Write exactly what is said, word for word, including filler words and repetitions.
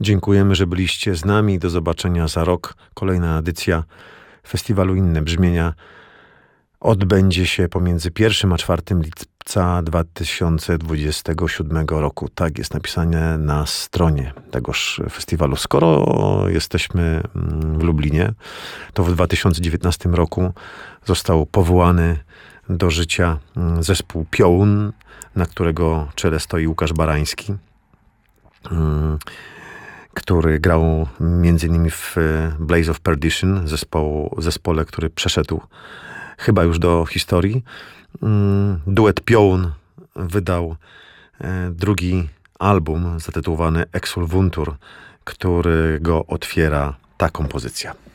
Dziękujemy, że byliście z nami. Do zobaczenia za rok. Kolejna edycja festiwalu Inne Brzmienia odbędzie się pomiędzy pierwszym a czwartym lipca dwa tysiące dwudziestego siódmego roku. Tak jest napisane na stronie tegoż festiwalu. Skoro jesteśmy w Lublinie, to w dwa tysiące dziewiętnastym roku został powołany do życia zespół Piołun, na którego czele stoi Łukasz Barański, który grał między innymi w Blaze of Perdition, zespołu, zespole, który przeszedł chyba już do historii. Duet Piołun wydał drugi album zatytułowany Exulvuntur, który go otwiera ta kompozycja.